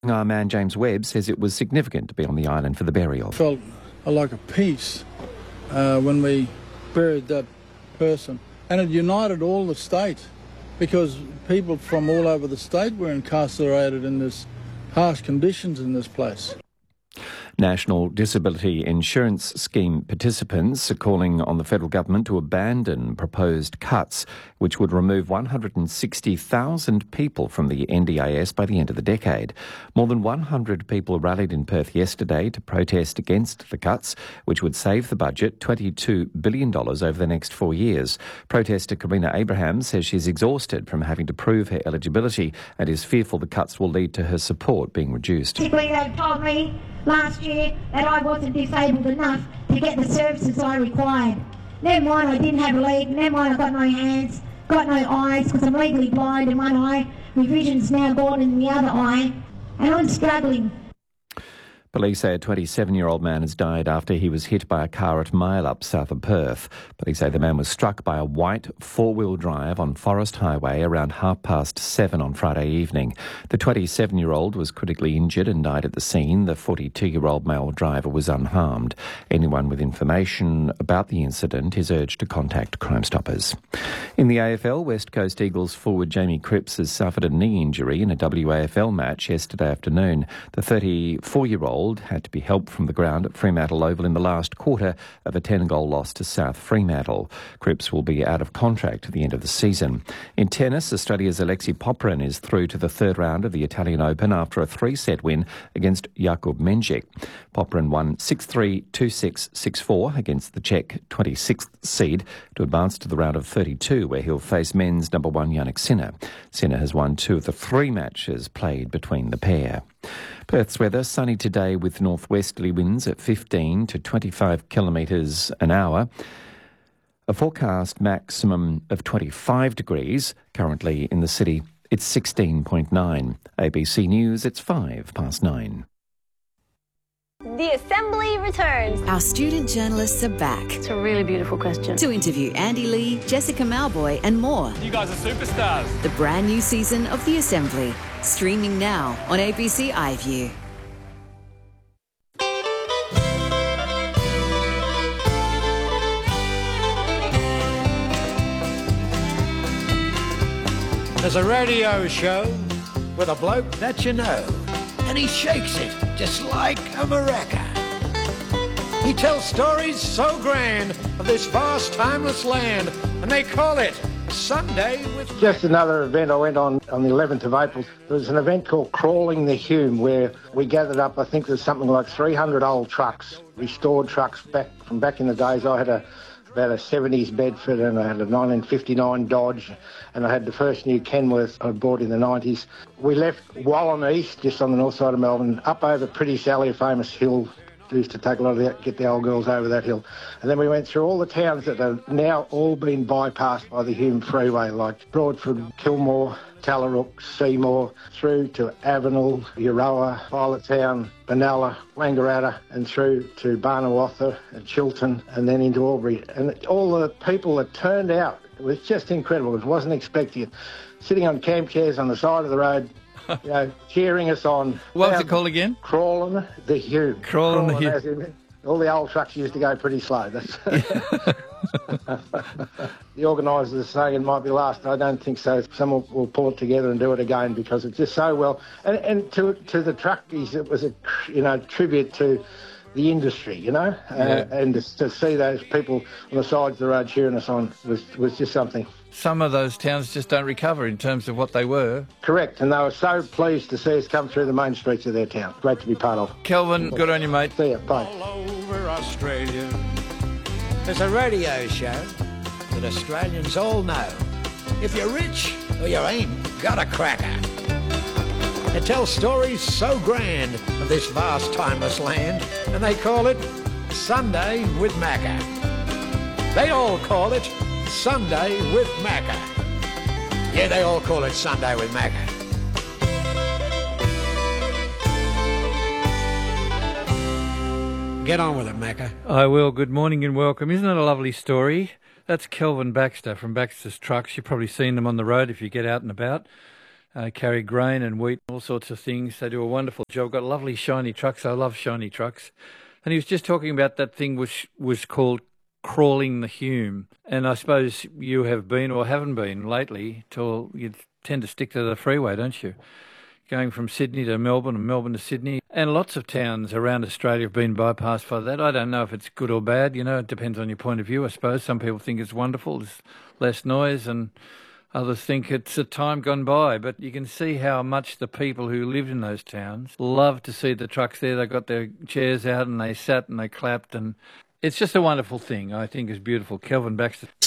Our man James Webb says it was significant to be on the island for the burial. Felt like a peace when we buried that person. And it united all the state because people from all over the state were incarcerated in this harsh conditions in this place. National Disability Insurance Scheme participants are calling on the federal government to abandon proposed cuts, which would remove 160,000 people from the NDIS by the end of the decade. More than 100 people rallied in Perth yesterday to protest against the cuts, which would save the budget $22 billion over the next 4 years. Protester Karina Abraham says she's exhausted from having to prove her eligibility and is fearful the cuts will lead to her support being reduced. Basically, they told me last year that I wasn't disabled enough to get the services I required. Never mind I didn't have a leg, never mind I got no hands, got no eyes because I'm legally blind in one eye, my vision's now gone in the other eye, and I'm struggling. Police say a 27-year-old man has died after he was hit by a car at Mile-up south of Perth. Police say the man was struck by a white four-wheel drive on Forest Highway around 7:30 on Friday evening. The 27-year-old was critically injured and died at the scene. The 42-year-old male driver was unharmed. Anyone with information about the incident is urged to contact Crime Stoppers. In the AFL, West Coast Eagles forward Jamie Cripps has suffered a knee injury in a WAFL match yesterday afternoon. The 34-year-old had to be helped from the ground at Fremantle Oval in the last quarter of a 10-goal loss to South Fremantle. Cripps will be out of contract at the end of the season. In tennis, Australia's Alexei Popyrin is through to the third round of the Italian Open after a 3-set win against Jakub Menjic. Popyrin won 6-3, 2-6, 6-4 against the Czech 26th seed to advance to the round of 32, where he'll face men's number one Jannik Sinner. Sinner has won 2 of the 3 matches played between the pair. Perth's weather, sunny today with northwesterly winds at 15 to 25 kilometres an hour. A forecast maximum of 25 degrees. Currently in the city, it's 16.9. ABC News, it's 9:05. The Assembly returns. Our student journalists are back. It's a really beautiful question. To interview Andy Lee, Jessica Malboy and more. You guys are superstars. The brand new season of The Assembly. Streaming now on ABC iView. There's a radio show with a bloke that you know, and he shakes it just like a maraca. He tells stories so grand of this vast, timeless land, and they call it Sunday with Macca. Just another event I went on the 11th of April. There was an event called Crawling the Hume, where we gathered up, I think there's something like 300 old trucks, restored trucks from back in the days. I had about a 70s Bedford, and I had a 1959 Dodge, and I had the first new Kenworth I bought in the 90s. We left Wallen East, just on the north side of Melbourne, up over Pretty Sally, a famous hill. Used to take a lot of get the old girls over that hill. And then we went through all the towns that have now all been bypassed by the Hume Freeway, like Broadford, Kilmore, Tallarook, Seymour, through to Avenel, Euroa, Pilottown, Benalla, Wangaratta, and through to Barnawartha and Chilton, and then into Albury. And all the people that turned out, it was just incredible. It wasn't expecting it. Sitting on camp chairs on the side of the road, cheering us on. What was it called again? Crawling the Hume. Crawling the Hume. All the old trucks used to go pretty slow. That's the organisers are saying it might be last. I don't think so. Someone will pull it together and do it again because it's just so well. And to the truckies, it was a tribute to the industry, and to see those people on the sides of the road cheering us on was just something. Some of those towns just don't recover in terms of what they were. Correct, and they were so pleased to see us come through the main streets of their town. Great to be part of. Kelvin, good on you, mate. See ya, bye. All over Australia, there's a radio show that Australians all know. If you're rich or you ain't got a cracker. It tells stories so grand of this vast, timeless land, and they call it Sunday with Macca. They all call it Sunday with Macca. Yeah, they all call it Sunday with Macca. Get on with it, Macca. I will. Good morning and welcome. Isn't that a lovely story? That's Kelvin Baxter from Baxter's Trucks. You've probably seen them on the road if you get out and about. carry grain and wheat, all sorts of things. They do a wonderful job. Got lovely shiny trucks. I love shiny trucks. And he was just talking about that thing which was called crawling the Hume. And I suppose you have been or haven't been lately, till you tend to stick to the freeway, don't you? Going from Sydney to Melbourne and Melbourne to Sydney. And lots of towns around Australia have been bypassed by that. I don't know if it's good or bad, you know, it depends on your point of view, I suppose. Some people think it's wonderful, there's less noise, and others think it's a time gone by. But you can see how much the people who lived in those towns loved to see the trucks there. They got their chairs out and they sat and they clapped, and it's just a wonderful thing. I think it's beautiful. Kelvin Baxter.